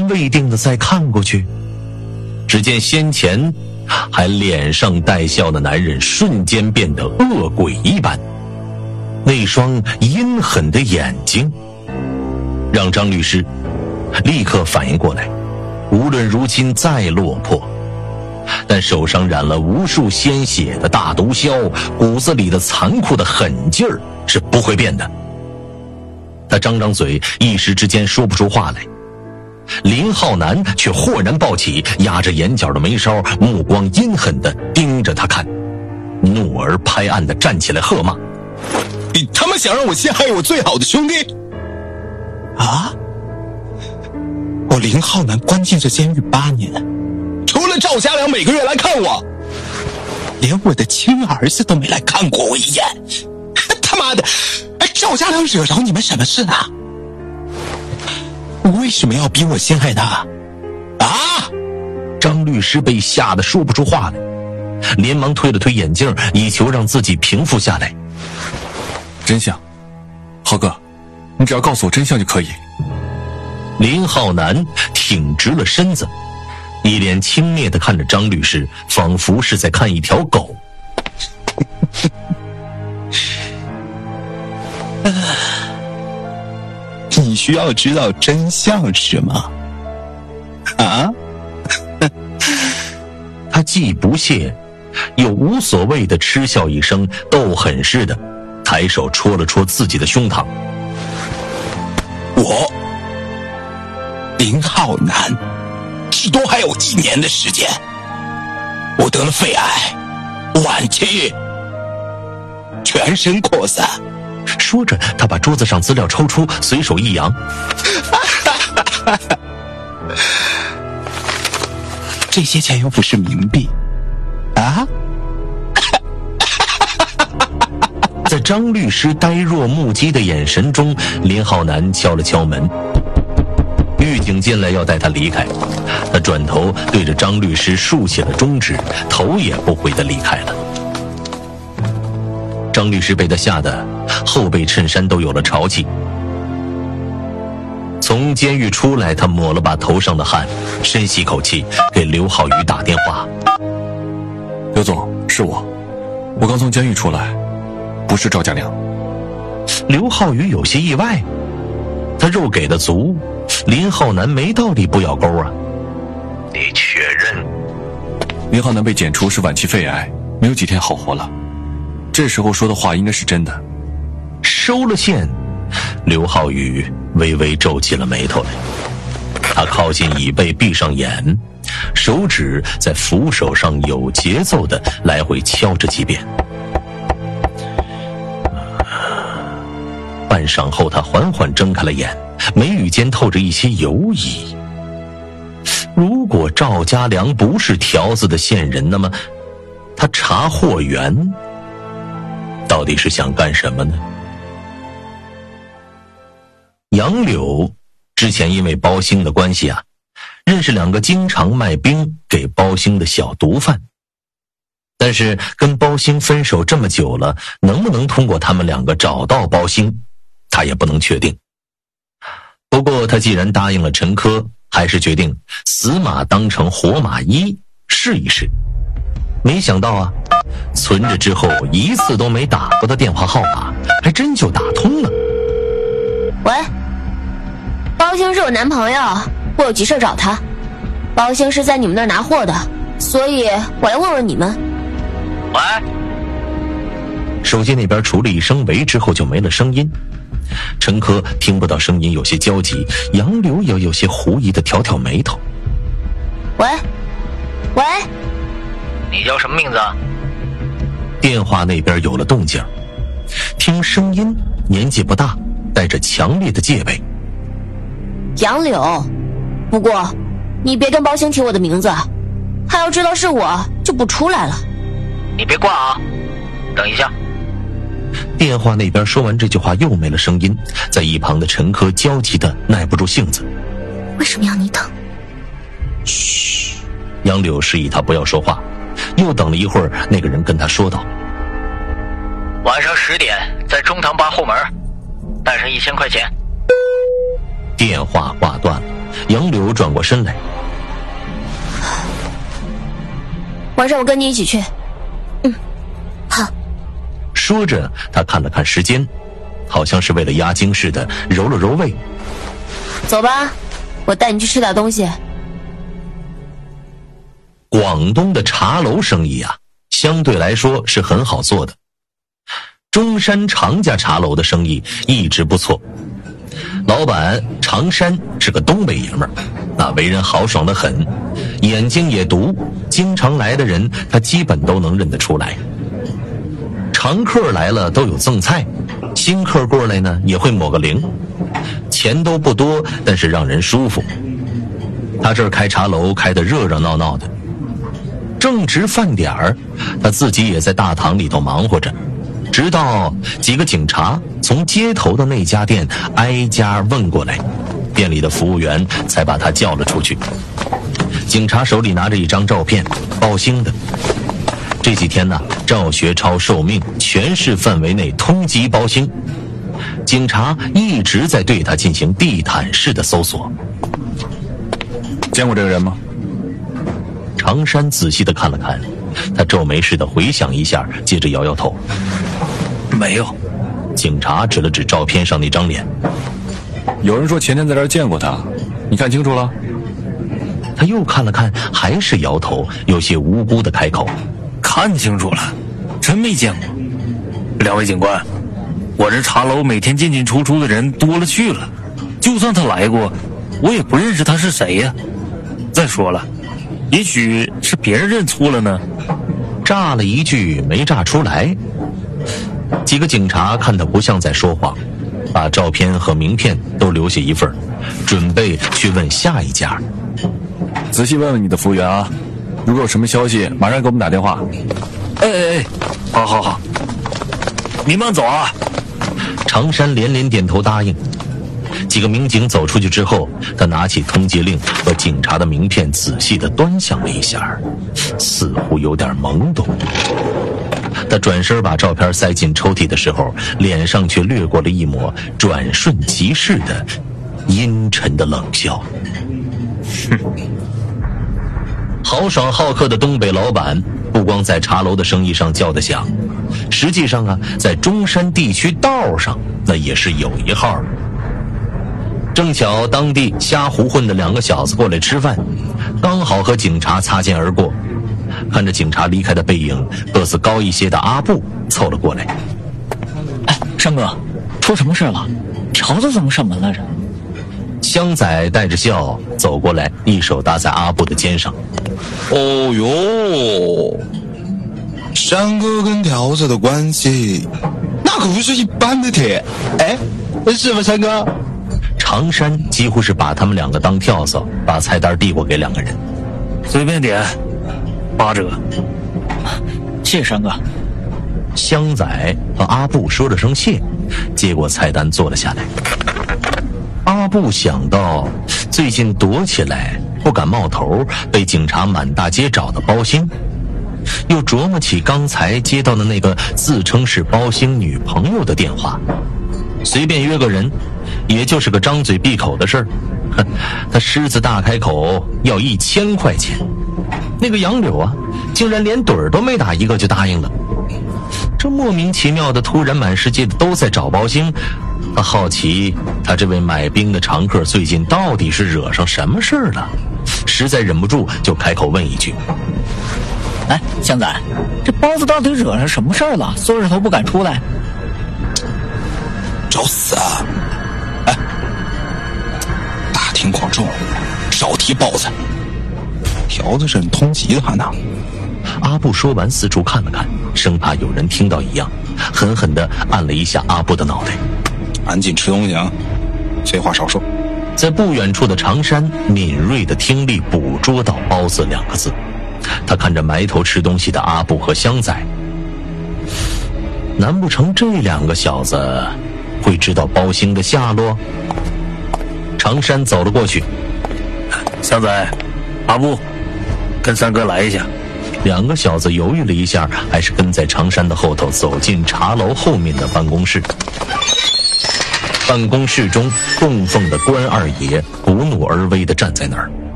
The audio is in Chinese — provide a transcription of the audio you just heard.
未定的再看过去，只见先前还脸上带笑的男人瞬间变得恶鬼一般，那双阴狠的眼睛让张律师立刻反应过来，无论如今再落魄，但手上染了无数鲜血的大毒枭，骨子里的残酷的狠劲儿是不会变的。他张张嘴，一时之间说不出话来。林浩南却豁然抱起压着眼角的眉梢，目光阴狠地盯着他看，怒而拍案地站起来喝骂： 你他妈想让我陷害我最好的兄弟啊！我林浩南关进这监狱8年，除了赵家良每个月来看我，连我的亲儿子都没来看过我一眼。他妈的，赵家良惹着你们什么事呢？为什么要逼我陷害他啊？ 张律师被吓得说不出话来，连忙推了推眼镜，以求让自己平复下来。 真相，浩哥，你只要告诉我真相就可以。 林浩南挺直了身子，一脸轻蔑地看着张律师，仿佛是在看一条狗。 你需要知道真相是吗？啊？ 他既不屑又无所谓的嗤笑一声，斗狠似的抬手戳了戳自己的胸膛。 我林浩南至多还有1年的时间，我得了肺癌，晚期，全身扩散。 说着，他把桌子上资料抽出，随手一扬。 这些钱又不是冥币啊！ 在张律师呆若木鸡的眼神中，林浩南敲了敲门，狱警进来要带他离开，他转头对着张律师竖起了中指，头也不回地离开了。张律师被他吓得后背衬衫都有了潮气。从监狱出来，他抹了把头上的汗，深吸口气，给刘浩宇打电话。 刘总，是我刚从监狱出来，不是赵家良。 刘浩宇有些意外，他肉给的足，林浩南没道理不咬钩啊。 你确认？ 林浩南被检出是晚期肺癌，没有几天好活了。这时候说的话应该是真的。 收了线，刘浩宇微微皱起了眉头来。他靠近椅背，闭上眼，手指在扶手上有节奏地来回敲着几遍。半晌后，他缓缓睁开了眼，眉宇间透着一些犹疑。如果赵家良不是条子的线人，那么他查货员到底是想干什么呢？杨柳之前因为包兴的关系啊，认识2个经常卖冰给包兴的小毒贩，但是跟包兴分手这么久了，能不能通过他们2个找到包兴，他也不能确定。不过他既然答应了陈科，还是决定死马当成活马医，试一试。没想到啊，存着之后1次都没打过的电话号码，还真就打通了。 喂，包兴是我男朋友，我有急事找他。包兴是在你们那儿拿货的，所以我来问问你们。 喂， 手机那边除了一声喂之后就没了声音。陈科听不到声音，有些焦急，杨柳也有些狐疑的挑挑眉头。 喂， 你叫什么名字？ 电话那边有了动静，听声音年纪不大，带着强烈的戒备。 杨柳，不过你别跟包兴提我的名字，他要知道是我就不出来了。 你别挂啊，等一下。 电话那边说完这句话又没了声音，在一旁的陈科焦急的耐不住性子。 为什么要你等？ 嘘，杨柳示意他不要说话。又等了一会儿，那个人跟他说道： 晚上10点在中堂8后门，带上1000块钱。 电话挂断了， 杨柳转过身来， 晚上我跟你一起去。好。 说着他看了看时间，好像是为了压惊似的揉了揉胃。 走吧，我带你去吃点东西。 广东的茶楼生意啊，相对来说是很好做的。中山常家茶楼的生意一直不错，老板常山是个东北爷们儿，那为人豪爽得很，眼睛也毒，经常来的人他基本都能认得出来。常客来了都有赠菜，新客过来呢也会抹个零，钱都不多，但是让人舒服。他这儿开茶楼开得热热闹闹的，正值饭点儿，他自己也在大堂里头忙活着，直到几个警察从街头的那家店挨家问过来，店里的服务员才把他叫了出去。警察手里拿着一张照片，包兴的。这几天呢，赵学超受命全市范围内通缉包兴，警察一直在对他进行地毯式的搜索。 见过这个人吗？ 常山仔细地看了看，他皱眉似的回想一下，接着摇摇头。 没有。 警察指了指照片上那张脸。 有人说前天在这儿见过他，你看清楚了？ 他又看了看，还是摇头，有些无辜地开口。 看清楚了，真没见过。两位警官，我这茶楼每天进进出出的人多了去了，就算他来过，我也不认识他是谁呀。再说了，也许是别人认错了呢。 炸了一句没炸出来。几个警察看他不像在说谎，把照片和名片都留下一份，准备去问下一家。 仔细问问你的服务员啊，如果有什么消息马上给我们打电话。 好，您慢走啊。 常山连连点头答应。几个民警走出去之后，他拿起通缉令和警察的名片仔细地端详了一下，似乎有点懵懂。他转身把照片塞进抽屉的时候，脸上却掠过了一抹转瞬即逝的阴沉的冷笑。豪爽好客的东北老板不光在茶楼的生意上叫得响，实际上啊，在中山地区道上那也是有一号。正巧当地瞎胡混的两个小子过来吃饭，刚好和警察擦肩而过。看着警察离开的背影，个子高一些的阿布凑了过来。 山哥，出什么事了？条子怎么上门来着？ 香仔带着笑走过来，一手搭在阿布的肩上。 哦哟，山哥跟条子的关系那可不是一般的铁，哎，是吗，山哥？ 常山几乎是把他们两个当跳蚤，把菜单递过给两个人。 随便点，8折。 谢谢山哥。 香仔和阿布说了声谢，接过菜单坐了下来。阿布想到最近躲起来不敢冒头，被警察满大街找的包兴，又琢磨起刚才接到的那个自称是包兴女朋友的电话，随便约个人也就是个张嘴闭口的事儿。他狮子大开口要1000块钱，那个杨柳啊竟然连盹儿都没打一个就答应了。这莫名其妙的突然满世界的都在找包兴，他好奇他这位买冰的常客最近到底是惹上什么事儿了，实在忍不住就开口问一句： 哎，香仔，这包子到底惹上什么事儿了？缩着头不敢出来。 找死啊！哎，大庭广众少提包子，条子是通缉他呢。 阿布说完四处看了看，生怕有人听到一样，狠狠地按了一下阿布的脑袋。 安静吃东西啊，废话少说。 在不远处的常山敏锐的听力捕捉到包子2个字，他看着埋头吃东西的阿布和香仔，难不成这2个小子会知道包兴的下落？常山走了过去。 香仔，阿布，跟三哥来一下。 2个小子犹豫了一下，还是跟在常山的后头走进茶楼后面的办公室。 办公室中供奉的关二爷不怒而威地站在那儿，